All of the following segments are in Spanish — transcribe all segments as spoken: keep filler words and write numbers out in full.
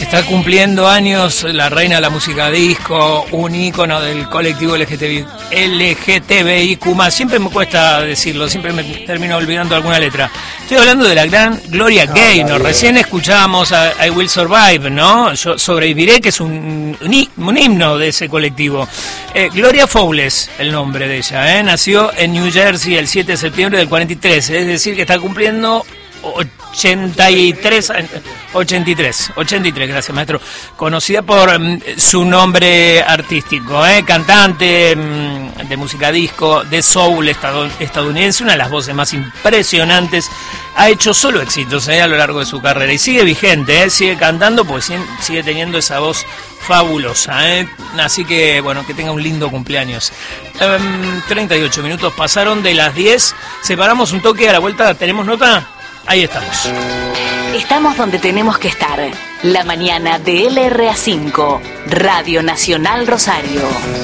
Está cumpliendo años la reina de la música disco, un ícono del colectivo L G T B I Q más. Siempre me cuesta decirlo, siempre me termino olvidando alguna letra. Estoy hablando de la gran Gloria no, Gaynor. Recién escuchábamos a I Will Survive, ¿no? Yo sobreviviré, que es un, un, un himno de ese colectivo. Eh, Gloria Fowles, el nombre de ella, ¿eh? Nació en New Jersey el siete de septiembre del cuarenta y tres, es decir, que está cumpliendo ochenta y tres, ochenta y tres, ochenta y tres, gracias maestro. Conocida por um, su nombre artístico, ¿eh? Cantante um, de música disco, de soul estadounidense, una de las voces más impresionantes. Ha hecho solo éxitos ¿eh? a lo largo de su carrera y sigue vigente, ¿eh? Sigue cantando, pues sigue teniendo esa voz fabulosa, ¿eh? Así que bueno, que tenga un lindo cumpleaños. um, treinta y ocho minutos pasaron de las diez, separamos un toque, a la vuelta tenemos nota. Ahí estamos. Estamos donde tenemos que estar. La mañana de L R A cinco, Radio Nacional Rosario.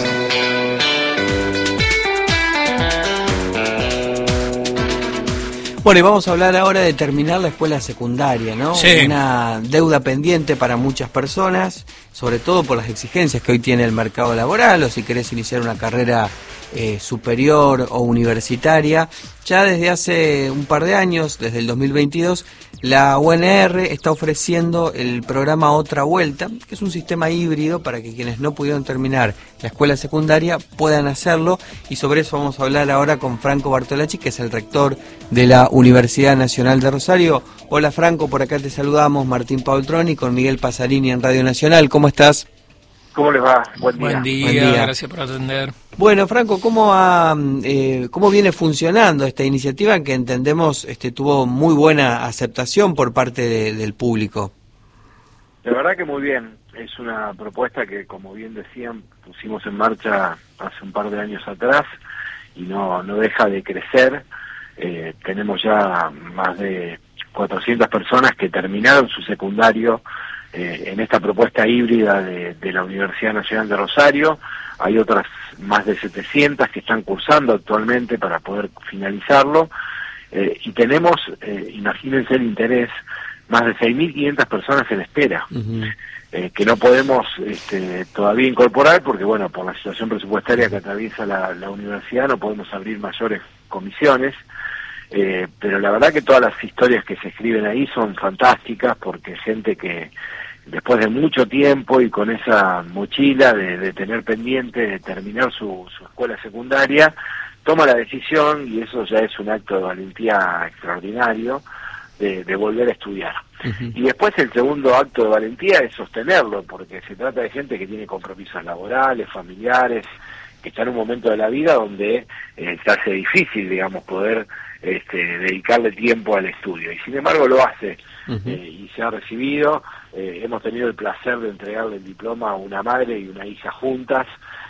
Bueno, y vamos a hablar ahora de terminar la escuela secundaria, ¿no? Sí. Una deuda pendiente para muchas personas, sobre todo por las exigencias que hoy tiene el mercado laboral, o si querés iniciar una carrera eh, superior o universitaria. Ya desde hace un par de años, desde el dos mil veintidós, la U N R está ofreciendo el programa Otra Vuelta, que es un sistema híbrido para que quienes no pudieron terminar la escuela secundaria puedan hacerlo, y sobre eso vamos a hablar ahora con Franco Bartolacci, que es el rector de la Universidad Nacional de Rosario. Hola Franco, por acá te saludamos, Martín Paultroni con Miguel Pasarini en Radio Nacional. ¿Cómo estás? ¿Cómo les va? Buen día. Buen día, Buen día. Gracias por atender. Bueno, Franco, ¿cómo, ha, eh, ¿cómo viene funcionando esta iniciativa que entendemos este, tuvo muy buena aceptación por parte de, del público? La verdad que muy bien. Es una propuesta que, como bien decían, pusimos en marcha hace un par de años atrás y no, no deja de crecer. Eh, tenemos ya más de cuatrocientas personas que terminaron su secundario eh, en esta propuesta híbrida de, de la Universidad Nacional de Rosario. Hay otras más de setecientas que están cursando actualmente para poder finalizarlo. Eh, y tenemos, eh, imagínense el interés, más de seis mil quinientas personas en espera. Uh-huh. Eh, que no podemos este, todavía incorporar porque, bueno, por la situación presupuestaria que atraviesa la, la universidad no podemos abrir mayores comisiones, eh, pero la verdad que todas las historias que se escriben ahí son fantásticas porque gente que después de mucho tiempo y con esa mochila de, de tener pendiente de terminar su, su escuela secundaria, toma la decisión, y eso ya es un acto de valentía extraordinario, de, de volver a estudiar. Uh-huh. Y después el segundo acto de valentía es sostenerlo, porque se trata de gente que tiene compromisos laborales, familiares, que está en un momento de la vida donde eh, se hace difícil, digamos, poder este, dedicarle tiempo al estudio. Y sin embargo lo hace, uh-huh. eh, y se ha recibido. Eh, hemos tenido el placer de entregarle el diploma a una madre y una hija juntas.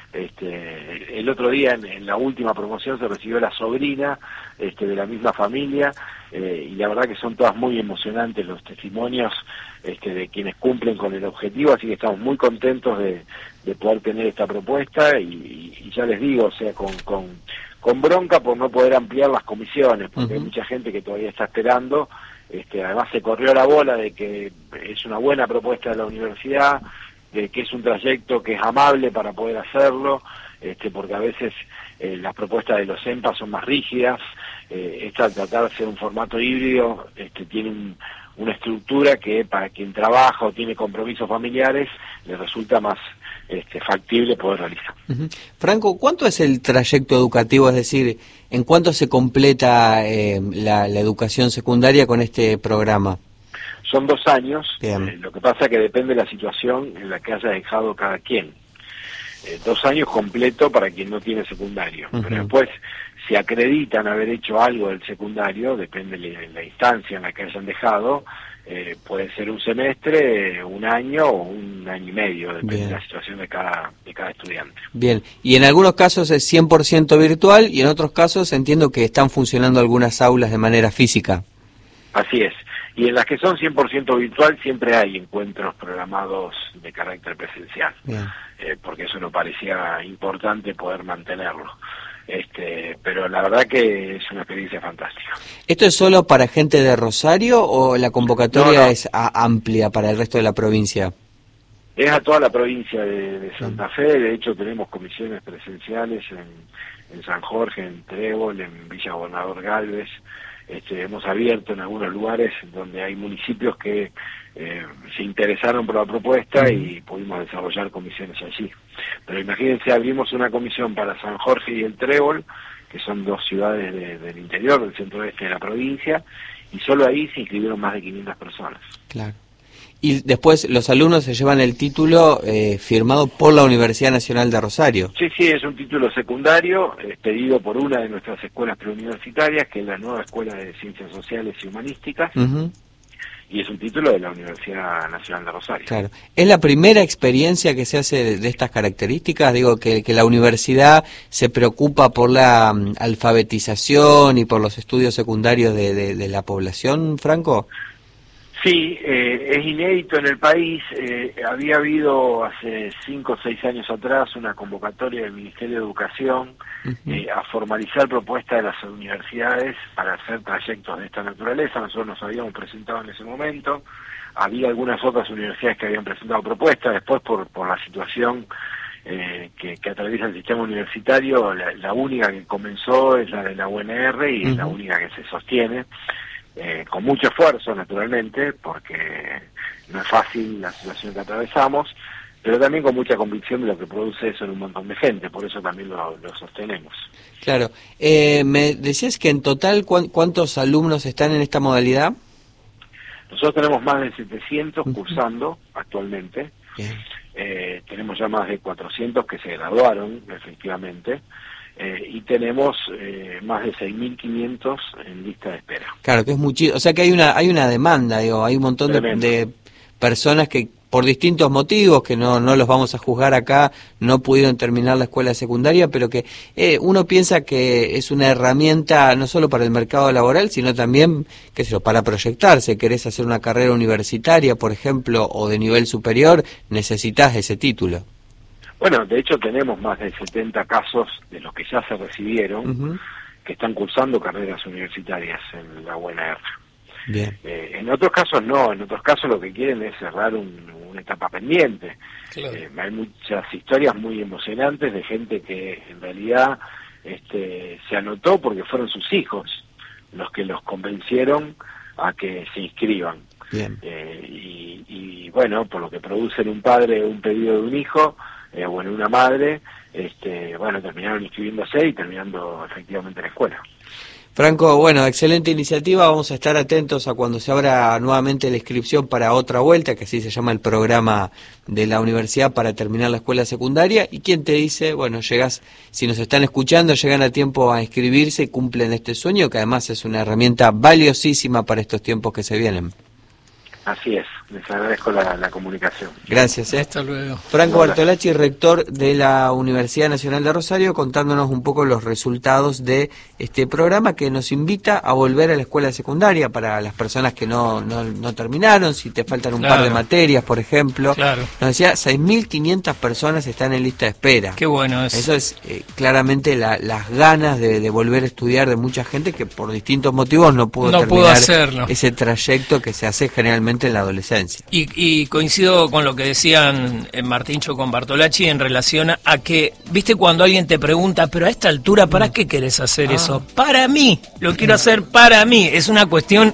Este, el otro día en, en la última promoción se recibió la sobrina este, de la misma familia, eh, y la verdad que son todas muy emocionantes los testimonios este, de quienes cumplen con el objetivo, así que estamos muy contentos de, de poder tener esta propuesta y, y ya les digo, o sea, con, con, con bronca por no poder ampliar las comisiones, porque uh-huh. hay mucha gente que todavía está esperando. Este, además se corrió la bola de que es una buena propuesta de la universidad, de que es un trayecto que es amable para poder hacerlo, este, porque a veces eh, las propuestas de los E M P A son más rígidas. Eh, esta, al tratarse de un formato híbrido, este, tiene un, una estructura que para quien trabaja o tiene compromisos familiares le resulta más este, factible poder realizar. Uh-huh. Franco, ¿cuánto es el trayecto educativo? Es decir, ¿en cuánto se completa eh, la, la educación secundaria con este programa? Son dos años, eh, lo que pasa que depende de la situación en la que haya dejado cada quien. Eh, dos años completo para quien no tiene secundario, uh-huh. pero después, si acreditan haber hecho algo del secundario, depende de la instancia en la que hayan dejado, eh, puede ser un semestre, un año o un año y medio, depende Bien. de la situación de cada, de cada estudiante. Bien, y en algunos casos es cien por ciento virtual y en otros casos entiendo que están funcionando algunas aulas de manera física. Así es. Y en las que son cien por ciento virtual siempre hay encuentros programados de carácter presencial, eh, porque eso nos parecía importante poder mantenerlo. Este, pero la verdad que es una experiencia fantástica. ¿Esto es solo para gente de Rosario o la convocatoria no, no. es a, amplia para el resto de la provincia? Es a toda la provincia de, de Santa Fe. De hecho tenemos comisiones presenciales en, en San Jorge, en Trébol, en Villa Gobernador Galvez. Este, hemos abierto en algunos lugares donde hay municipios que eh, se interesaron por la propuesta y pudimos desarrollar comisiones allí. Pero imagínense, abrimos una comisión para San Jorge y el Trébol, que son dos ciudades de, del interior, del centro-oeste de la provincia, y solo ahí se inscribieron más de quinientas personas. Claro. Y después los alumnos se llevan el título eh, firmado por la Universidad Nacional de Rosario. Sí, sí, es un título secundario eh, pedido por una de nuestras escuelas preuniversitarias, que es la nueva Escuela de Ciencias Sociales y Humanísticas, uh-huh. y es un título de la Universidad Nacional de Rosario. Claro. ¿Es la primera experiencia que se hace de, de estas características? Digo, que, que la universidad se preocupa por la um, alfabetización y por los estudios secundarios de, de, de la población, Franco. Sí, eh, es inédito en el país. Eh, había habido hace cinco o seis años atrás una convocatoria del Ministerio de Educación uh-huh. eh, a formalizar propuestas de las universidades para hacer trayectos de esta naturaleza. Nosotros nos habíamos presentado en ese momento. Había algunas otras universidades que habían presentado propuestas. Después, por, por la situación eh, que, que atraviesa el sistema universitario, la, la única que comenzó es la de la U N R y uh-huh. es la única que se sostiene. Eh, con mucho esfuerzo, naturalmente, porque no es fácil la situación que atravesamos, pero también con mucha convicción de lo que produce eso en un montón de gente, por eso también lo, lo sostenemos. Claro. Eh, me decías que en total, ¿cu- ¿cuántos alumnos están en esta modalidad? Nosotros tenemos más de setecientos cursando actualmente, eh, tenemos ya más de cuatrocientos que se graduaron, efectivamente, Eh, y tenemos eh, más de seis mil quinientos en lista de espera. Claro, que es muchísimo, o sea que hay una hay una demanda, digo, hay un montón de, de personas que por distintos motivos, que no no los vamos a juzgar acá, no pudieron terminar la escuela secundaria, pero que eh, uno piensa que es una herramienta no solo para el mercado laboral, sino también, qué sé yo, para proyectarse. Querés hacer una carrera universitaria, por ejemplo, o de nivel superior, necesitas ese título. Bueno, de hecho tenemos más de setenta casos de los que ya se recibieron, uh-huh. que están cursando carreras universitarias en la U N R. Bien. Eh, en otros casos no, en otros casos lo que quieren es cerrar un, una etapa pendiente. Claro. Eh, hay muchas historias muy emocionantes de gente que en realidad este, se anotó porque fueron sus hijos los que los convencieron a que se inscriban. Bien. Eh, y, y bueno, por lo que produce en un padre un pedido de un hijo, Eh, bueno, una madre, este, bueno, terminaron inscribiéndose y terminando efectivamente la escuela. Franco, bueno, excelente iniciativa, vamos a estar atentos a cuando se abra nuevamente la inscripción para otra vuelta, que así se llama el programa de la universidad para terminar la escuela secundaria, y quién te dice, bueno, llegas, si nos están escuchando, llegan a tiempo a inscribirse y cumplen este sueño, que además es una herramienta valiosísima para estos tiempos que se vienen. Así es, les agradezco la, la comunicación. Gracias. ¿eh? Hasta luego. Franco Bartolacci, rector de la Universidad Nacional de Rosario, contándonos un poco los resultados de este programa que nos invita a volver a la escuela secundaria para las personas que no, no, no terminaron, si te faltan un claro. par de materias, por ejemplo. Claro. Nos decía, seis mil quinientas personas están en lista de espera. Qué bueno eso. Eso es eh, claramente la, las ganas de, de volver a estudiar de mucha gente que por distintos motivos no pudo no terminar pudo hacerlo. Ese trayecto que se hace generalmente en la adolescencia. Y, y coincido con lo que decían eh, Martíncho con Bartolacci en relación a, a que, viste, cuando alguien te pregunta, pero a esta altura, ¿para qué querés hacer ah. eso? Para mí, lo quiero hacer para mí. Es una cuestión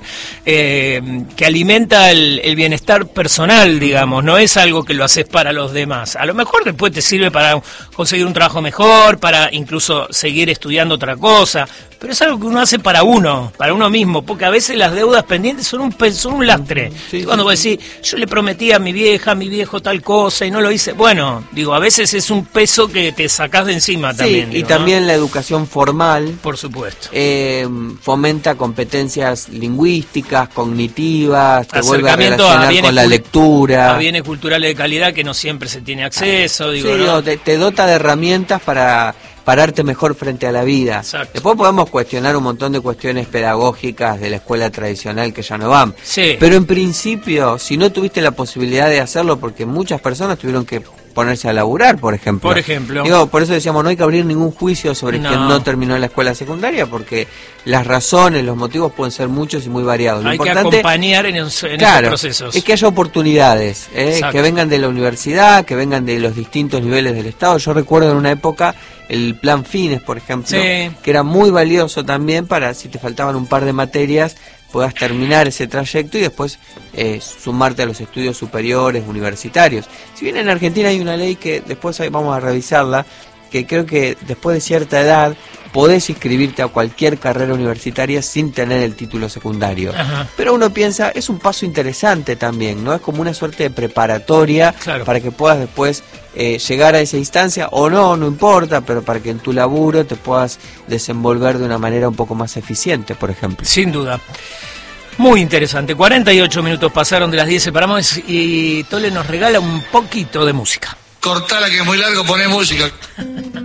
eh, que alimenta el, el bienestar personal, digamos, no es algo que lo haces para los demás. A lo mejor después te sirve para conseguir un trabajo mejor, para incluso seguir estudiando otra cosa, pero es algo que uno hace para uno, para uno mismo, porque a veces las deudas pendientes son un, son un lastre. Sí, cuando vos decís, yo le prometí a mi vieja, a mi viejo tal cosa y no lo hice, bueno, digo, a veces es un peso que te sacás de encima también. Sí, digo, y también ¿no? La educación formal. Por supuesto. Eh, fomenta competencias lingüísticas, cognitivas, te vuelve a Acercamiento relacionar a con la lectura. A bienes culturales de calidad que no siempre se tiene acceso, ah, digo, sí, ¿no? digo, te, te dota de herramientas para pararte mejor frente a la vida. Exacto. Después podemos cuestionar un montón de cuestiones pedagógicas de la escuela tradicional que ya no van. Sí. Pero en principio, si no tuviste la posibilidad de hacerlo, porque muchas personas tuvieron que ponerse a laburar, por ejemplo. Por ejemplo. Digo, por eso decíamos, no hay que abrir ningún juicio sobre No. quien no terminó la escuela secundaria, porque las razones, los motivos pueden ser muchos y muy variados. Lo Hay que importante, acompañar en, esos, en claro, esos procesos. es que haya oportunidades, ¿eh? Exacto. Que vengan de la universidad, que vengan de los distintos niveles del Estado. Yo recuerdo en una época el plan Fines, por ejemplo, Sí. que era muy valioso también para, si te faltaban un par de materias, puedas terminar ese trayecto y después eh, sumarte a los estudios superiores, universitarios. Si bien en Argentina hay una ley que después ahí vamos a revisarla, que creo que después de cierta edad podés inscribirte a cualquier carrera universitaria sin tener el título secundario. Ajá. Pero uno piensa, es un paso interesante también, ¿no? Es como una suerte de preparatoria, Claro. para que puedas después eh, llegar a esa instancia, o no, no importa, pero para que en tu laburo te puedas desenvolver de una manera un poco más eficiente, por ejemplo. Sin duda. Muy interesante. cuarenta y ocho minutos pasaron de las diez, separamos y Tole nos regala un poquito de música. Cortala que es muy largo, poné música.